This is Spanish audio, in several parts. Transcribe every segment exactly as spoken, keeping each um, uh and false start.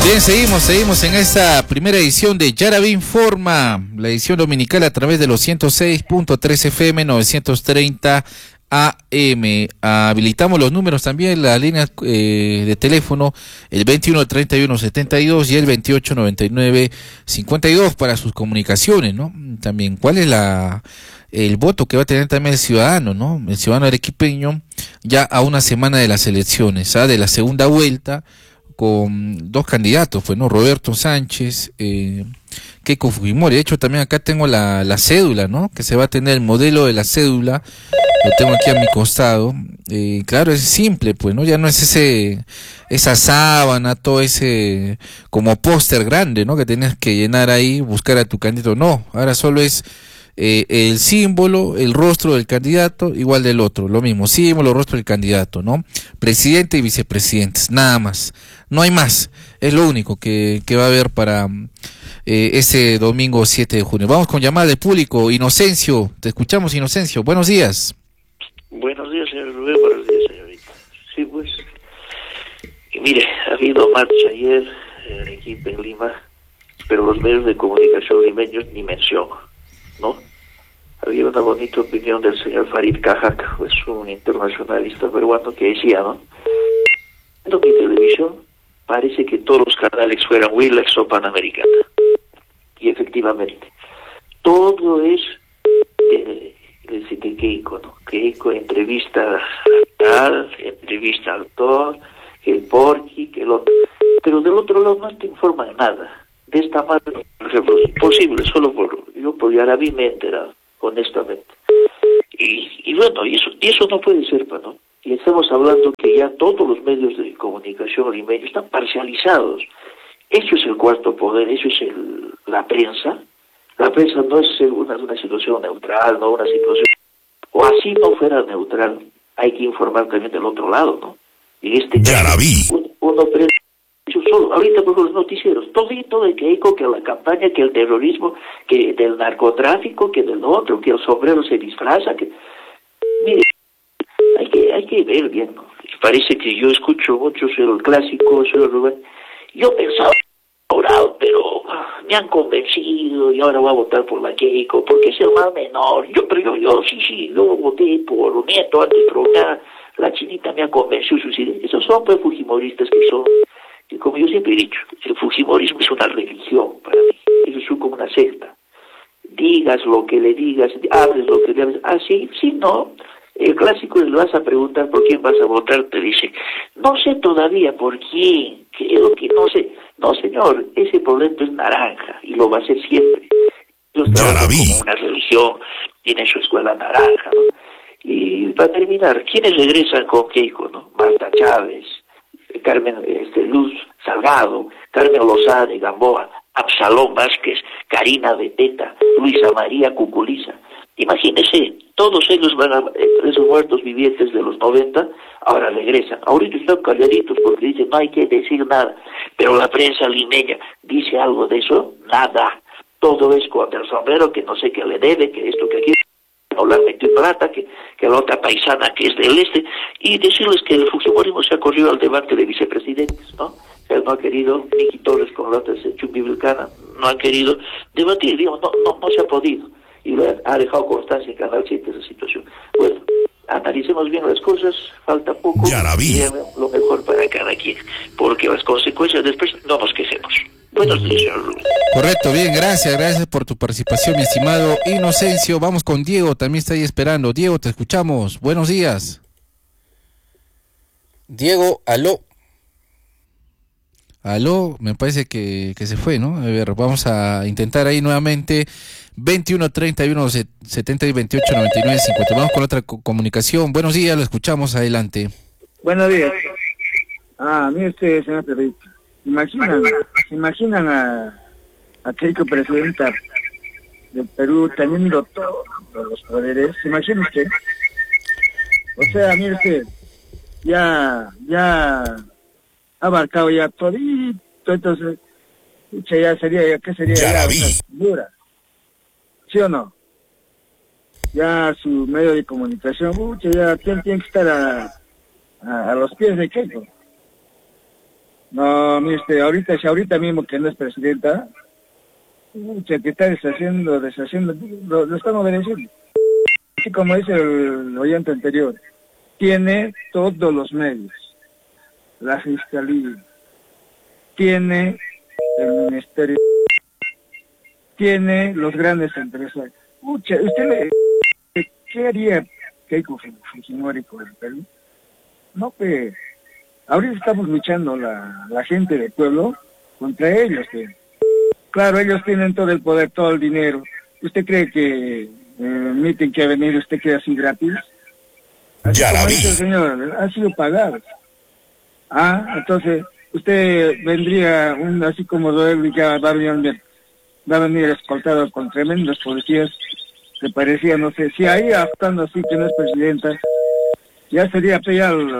Bien, seguimos, seguimos en esta primera edición de Yarabí Informa, la edición dominical a través de los ciento seis punto tres F M, novecientos treinta A M. Habilitamos los números también, la línea eh, de teléfono, el veintiuno treinta y uno setenta y dos y el veintiocho noventa y nueve cincuenta y dos para sus comunicaciones, ¿no? También, ¿cuál es la el voto que va a tener también el ciudadano, ¿no? El ciudadano arequipeño, ya a una semana de las elecciones, ¿ah? De la segunda vuelta, con dos candidatos, pues, ¿no? Roberto Sánchez, eh, Keiko Fujimori. De hecho, también acá tengo la, la cédula, ¿no? Que se va a tener el modelo de la cédula, lo tengo aquí a mi costado. Eh, claro, es simple, pues, ¿no? Ya no es ese, esa sábana, todo ese, como póster grande, ¿no? Que tienes que llenar ahí, buscar a tu candidato. No, ahora solo es eh, el símbolo, el rostro del candidato, igual del otro, lo mismo, símbolo, rostro del candidato, ¿no? Presidente y vicepresidentes, nada más. No hay más, es lo único que, que va a haber para eh, ese domingo siete de junio. Vamos con llamada de público. Inocencio, te escuchamos, Inocencio. Buenos días. Buenos días, señor Rubén. Buenos días, señorita. Sí, pues, y mire, ha habido marcha ayer en Arequipa, en Lima, pero los medios de comunicación limeños ni mención, ¿no? Había una bonita opinión del señor Farid Cajak, pues un internacionalista peruano, que decía, ¿no? En mi televisión parece que todos los canales fueran Willax o Panamericana. Y efectivamente, todo es eh, de, de Keiko, ¿no? Keiko entrevista al entrevista al actor, que el Porky, que el otro. Pero del otro lado no te informan nada. De esta manera, por ejemplo, es imposible, solo por yo por Yarabí me he enterado, honestamente. Y, y bueno, y eso, y eso no puede ser, ¿no? Y estamos hablando que ya todos los medios de comunicación limeños están parcializados. Eso es el cuarto poder, eso es el, la prensa. La prensa no es una, una situación neutral, no una situación... O así no fuera neutral, hay que informar también del otro lado, ¿no? Y este Yarabí. Uno, uno prende solo, ahorita por los noticieros, todito de Keiko, que la campaña, que el terrorismo, que del narcotráfico, que del otro, que el sombrero se disfraza, que... Mire, hay que hay que ver bien, ¿no? Parece que yo escucho mucho el clásico, señor Rubén. Yo pensaba, orado, pero me han convencido y ahora voy a votar por la Keiko, porque es el más menor. Yo, pero yo, yo sí, sí, yo voté por Nieto antes, pero ya la chinita me ha convencido. Esos son pues fujimoristas que son, que como yo siempre he dicho, el fujimorismo es una religión para mí, eso es como una secta. Digas lo que le digas, hables lo que le hables, ah, sí, sí, no. El clásico es, le vas a preguntar por quién vas a votar, te dice, no sé todavía por quién, creo que no sé. No, señor, ese problema es naranja y lo va a ser siempre. Ellos trabajan como una religión, tienen su escuela naranja, ¿no? Y para terminar, ¿quiénes regresan con Keiko, no? Marta Chávez, Carmen este, Luz Salgado, Carmen Lozada de Gamboa, Absalón Vázquez, Karina Beteta, Luisa María Cuculiza. Imagínese, todos ellos van a, esos muertos vivientes de los noventa, ahora regresan. Ahorita están calladitos porque dicen no hay que decir nada. Pero la prensa limeña dice algo de eso, nada. Todo es contra el sombrero, que no sé qué le debe, que esto, que aquí, no la metió en plata, que, que la otra paisana que es del este. Y decirles que el fujimorismo se ha corrido al debate de vicepresidentes, ¿no? Él no ha querido, Nicky Torres con la otra Chumbi Vilcana, no han querido debatir, digamos, no, no, no se ha podido. Y lo ha dejado constancia en Canal siete esa situación. Bueno, analicemos bien las cosas, falta poco, y lo mejor para cada quien, porque las consecuencias después no nos quejemos. Buenos días, señor Rubén. Correcto, bien, gracias, gracias por tu participación, mi estimado Inocencio. Vamos con Diego, también está ahí esperando. Diego, te escuchamos, buenos días. Diego, aló. Aló, me parece que, que se fue, ¿no? A ver, vamos a intentar ahí nuevamente. veintiuno treinta y uno setenta y veintiocho noventa y nueve cincuenta. Vamos con otra co comunicación. Buenos días, lo escuchamos, adelante. Buenos días. Ah, mire usted, señor Perrito. Imaginan, se imaginan a, a Keiko presidenta del Perú teniendo todos los poderes. ¿Se imagina usted? O sea, mire usted, ya, ya ha abarcado ya todito, entonces, ya sería, ya, ¿qué sería? Ya, dura. ¿Sí o no? Ya su medio de comunicación, mucho, ya tiene, tiene que estar a, a, a los pies de Keiko. No, mire, este, ahorita, si ahorita mismo que no es presidenta, que está deshaciendo, deshaciendo, lo, lo estamos obedeciendo. Así como dice el oyente anterior, tiene todos los medios, la fiscalía, tiene el ministerio, tiene los grandes empresarios. Ucha, ¿usted le, qué haría Keiko Fujimori por el Perú? No, que ahorita estamos luchando la, la gente del pueblo contra ellos. Que, claro, ellos tienen todo el poder, todo el dinero. ¿Usted cree que eh, admiten que ha venido, usted cree así gratis? Así ya la vi. Dice el señor, ha sido pagado. Ah, entonces, usted vendría, un, así como él ya va a venir, va a venir escoltado con tremendos policías, que parecía, no sé, si ahí actuando así que no es presidenta, ya sería pelear.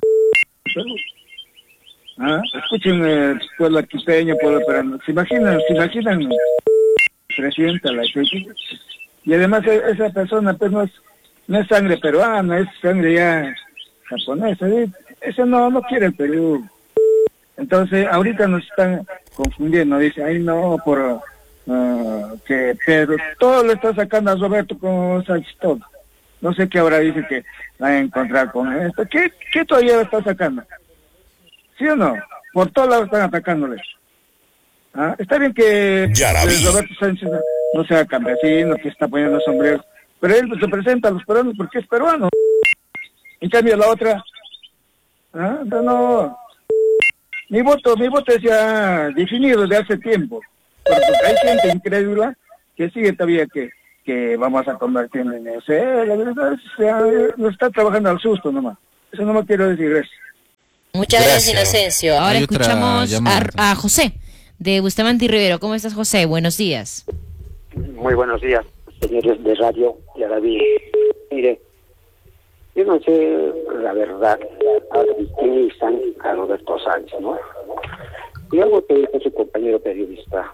¿Ah? Escuchen, eh, pueblo aquipeño, pueblo peruano, se imaginan, se imaginan, presidenta la que, y además esa persona pues no es, no es sangre peruana, es sangre ya japonesa, ¿sí? Eso no, no quiere el Perú. Entonces, ahorita nos están confundiendo, dice, ay no, por uh, que Pedro, todo lo está sacando a Roberto con Sánchez, todo. No sé qué ahora dice que va a encontrar con esto. ¿Qué, qué todavía lo está sacando? ¿Sí o no? Por todos lados están atacándole. ¿Ah? Está bien que Roberto Sánchez no, no sea campesino, que está poniendo sombreros, pero él representa a los peruanos porque es peruano. En cambio la otra, ¿ah? no, no, mi voto, mi voto es ya definido desde hace tiempo, pero porque hay gente incrédula que sigue todavía que, que vamos a convertirnos en ese, la verdad, o sea, no está trabajando al susto nomás, eso no me quiero decir eso. Muchas gracias, gracias Inocencio. Ahora escuchamos a, a José de Bustamante y Rivero. ¿Cómo estás, José? Buenos días. Muy buenos días, señores de radio y a David. Mire, yo no sé la verdad a quién están a Roberto Sánchez, ¿no? Y algo que dijo su compañero periodista.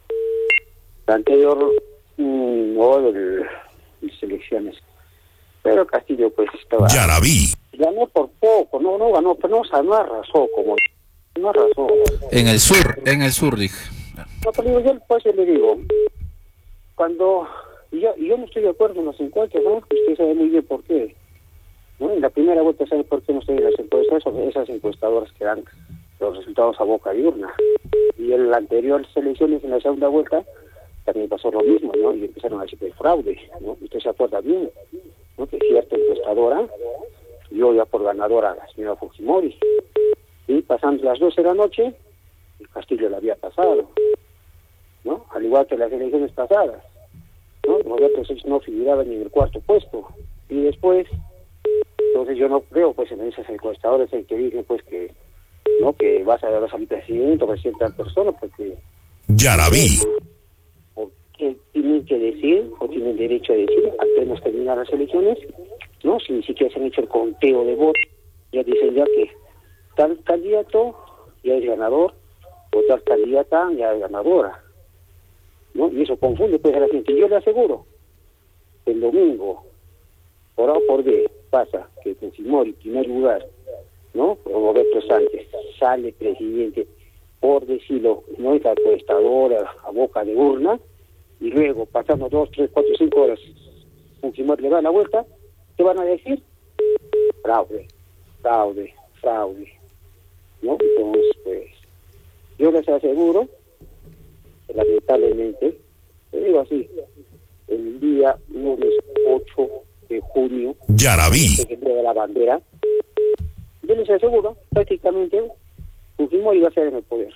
La anterior, mmm, no, de las elecciones. Pero Castillo, pues, estaba... Ya la vi. Ganó por poco, no, no ganó, pero no, no arrasó, como... No arrasó. En el sur, en el sur, dije. No, pero yo, pues, yo le digo, cuando... Y yo, y yo no estoy de acuerdo en los encuestas, ¿no? Usted sabe muy bien por qué. ¿No? En la primera vuelta, ¿sabe por qué no estoy en las encuestas? Son esas encuestadoras que dan los resultados a boca de urna. Y en las anteriores elecciones, en la segunda vuelta, también pasó lo mismo, ¿no? Y empezaron a decir que fraude, ¿no? Usted se acuerda bien, ¿no? Que cierta encuestadora dio ya por ganadora a la señora Fujimori. Y pasando las doce de la noche, el Castillo le había pasado, ¿no? Al igual que las elecciones pasadas, ¿no? Roberto Sánchez no figuraba ni en el cuarto puesto. Y después, entonces yo no creo, pues, en esas encuestadoras en que dicen, pues, que, ¿no? Que vas a, vas a salir presidente o presidente de persona, porque... Ya la vi. O que tienen que decir, o tienen derecho a decir, apenas terminar las elecciones, ¿no? Si ni siquiera se han hecho el conteo de votos, ya dicen ya que tal candidato ya es ganador, o tal candidata ya es ganadora, ¿no? Y eso confunde pues a la gente. Yo le aseguro, el domingo, por A o por B, pasa que Fujimori, en primer lugar, ¿no? Roberto Sánchez sale presidente, por decirlo, no es la encuestadora a boca de urna, y luego, pasando dos, tres, cuatro, cinco horas, Fujimori le da la vuelta, ¿qué van a decir? Fraude, fraude, fraude, ¿no? Entonces, pues, yo les aseguro, que lamentablemente, te digo así, el día lunes ocho de junio, ya la vi, el día de la bandera, yo les aseguro, prácticamente, Fujimori va a ser en el poder.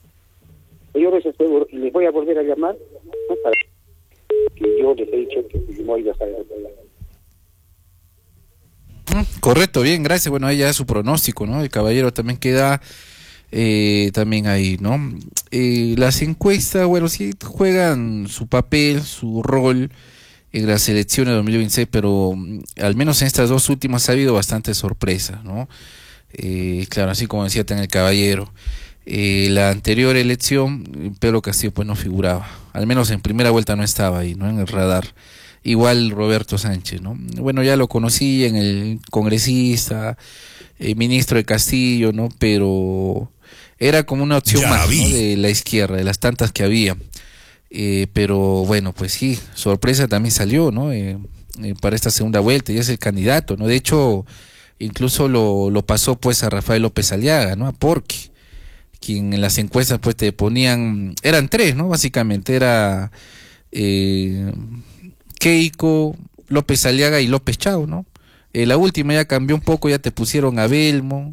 Yo les aseguro, y les voy a volver a llamar, ¿no? Para que yo les he dicho que Fujimori va a estar en el poder. Correcto, bien, gracias. Bueno, ahí ya es su pronóstico, ¿no? El caballero también queda eh, también ahí, ¿no? Eh, las encuestas, bueno, sí juegan su papel, su rol en las elecciones de dos mil veintiséis, pero al menos en estas dos últimas ha habido bastante sorpresa, ¿no? Eh, claro, así como decía tan el caballero, eh, la anterior elección, Pedro Castillo pues no figuraba, al menos en primera vuelta no estaba ahí, ¿no? En el radar. Igual Roberto Sánchez, ¿no? Bueno, ya lo conocí en el congresista, eh, ministro de Castillo, ¿no? Pero era como una opción más, ¿no?, de la izquierda, de las tantas que había. Eh, pero bueno, pues sí, sorpresa también salió, ¿no? Eh, eh, para esta segunda vuelta, y es el candidato, ¿no? De hecho, incluso lo, lo pasó pues a Rafael López Aliaga, ¿no? A Porqui, quien en las encuestas pues te ponían, eran tres, ¿no? Básicamente era eh, Keiko, López Aliaga y López Chao, ¿no? Eh, la última ya cambió un poco, ya te pusieron a Belmo,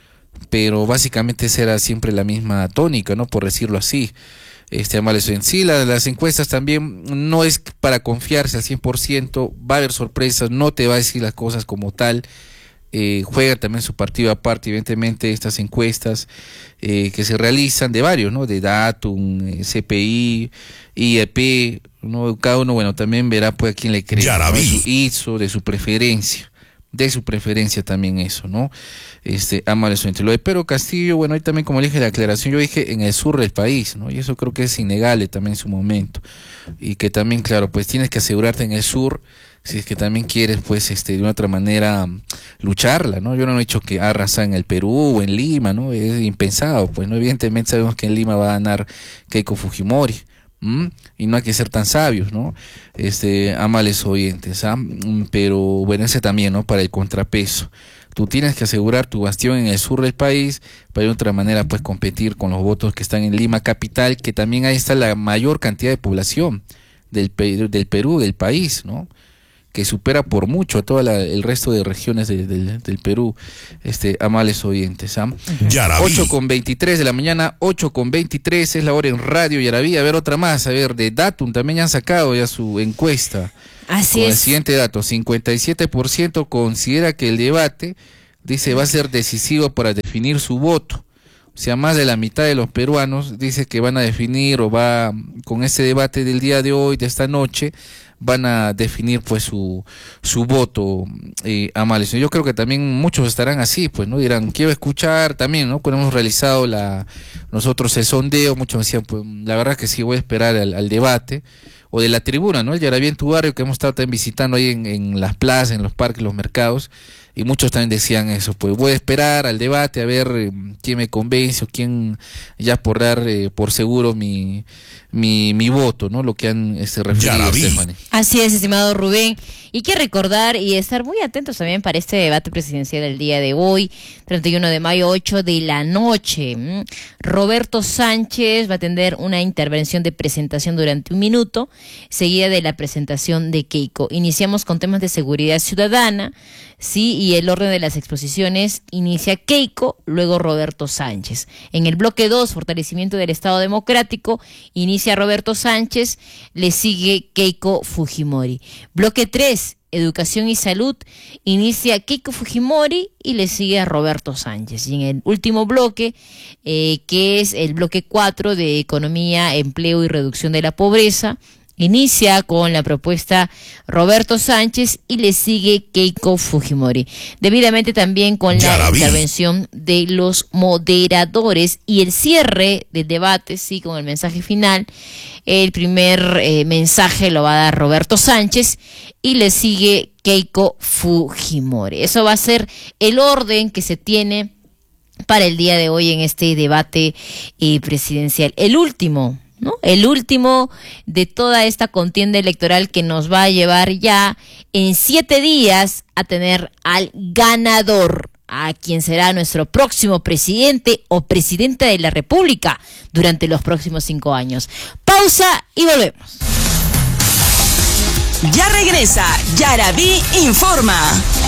pero básicamente esa era siempre la misma tónica, ¿no? Por decirlo así. Este, Amales, en sí, la, las encuestas también no es para confiarse al cien por ciento, va a haber sorpresas, no te va a decir las cosas como tal. Eh, juega también su partido aparte, evidentemente, estas encuestas eh, que se realizan de varios, ¿no? De Datum, eh, C P I, I E P, ¿no? Cada uno, bueno, también verá pues a quién le cree, ¿no? De su I S O, de su preferencia, de su preferencia también eso, ¿no? Este, Amales, entre lo de Pedro Castillo, bueno, ahí también, como le dije, la aclaración, yo dije en el sur del país, ¿no? Y eso creo que es innegable también en su momento, y que también, claro, pues tienes que asegurarte en el sur, si es que también quieres, pues, este, de una otra manera lucharla, ¿no? Yo no he dicho que arrasa en el Perú o en Lima, ¿no? Es impensado, pues, ¿no? Evidentemente sabemos que en Lima va a ganar Keiko Fujimori, ¿m? Y no hay que ser tan sabios, ¿no? Este, amables oyentes, ¿ah? Pero, bueno, ese también, ¿no? Para el contrapeso. Tú tienes que asegurar tu bastión en el sur del país para de otra manera, pues, competir con los votos que están en Lima capital, que también ahí está la mayor cantidad de población del, del Perú, del país, ¿no? Que supera por mucho a todo el resto de regiones de, de, del Perú, este, amables oyentes. ¿ah? ocho con veintitrés de la mañana, ocho con veintitrés es la hora en Radio Yaraví. A ver, otra más, a ver, de Datum también ya han sacado ya su encuesta. Así con es. El siguiente dato, cincuenta y siete por ciento considera que el debate, dice, va a ser decisivo para definir su voto. O sea, más de la mitad de los peruanos dice que van a definir o va, con este debate del día de hoy, de esta noche, van a definir pues su su voto, eh, Amales. Yo creo que también muchos estarán así, pues, ¿no? Dirán, quiero escuchar también, ¿no? Cuando hemos realizado la nosotros el sondeo, muchos decían, pues, la verdad que sí voy a esperar al, al debate, o de la tribuna, ¿no? El Yaraví en tu barrio, que hemos estado también visitando ahí en, en las plazas, en los parques, los mercados, y muchos también decían eso, pues voy a esperar al debate a ver eh, quién me convence o quién ya por dar eh, por seguro mi mi mi voto, ¿no? Lo que han este, referido, Stephanie. Así es, estimado Rubén. Y hay que recordar y estar muy atentos también para este debate presidencial del día de hoy, treinta y uno de mayo, ocho de la noche. Roberto Sánchez va a tener una intervención de presentación durante un minuto, seguida de la presentación de Keiko. Iniciamos con temas de seguridad ciudadana, sí, y el orden de las exposiciones inicia Keiko, luego Roberto Sánchez. En el bloque dos, fortalecimiento del Estado Democrático, inicia Roberto Sánchez, le sigue Keiko Fujimori. Bloque tres, educación y salud, inicia Keiko Fujimori y le sigue a Roberto Sánchez. Y en el último bloque, eh, que es el bloque cuatro de economía, empleo y reducción de la pobreza, inicia con la propuesta Roberto Sánchez y le sigue Keiko Fujimori. Debidamente también con la, la intervención de los moderadores y el cierre del debate, sí, con el mensaje final. El primer eh, mensaje lo va a dar Roberto Sánchez y le sigue Keiko Fujimori. Eso va a ser el orden que se tiene para el día de hoy en este debate eh, presidencial. El último, ¿no? El último de toda esta contienda electoral que nos va a llevar ya en siete días a tener al ganador, a quien será nuestro próximo presidente o presidenta de la República durante los próximos cinco años. Pausa y volvemos. Ya regresa Yaraví Informa.